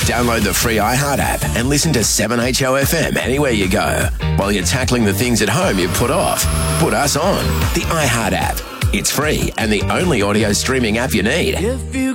Download the free iHeart app and listen to 7HOFM anywhere you go. While you're tackling the things at home you put off, put us on. The iHeart app. It's free and the only audio streaming app you need. If you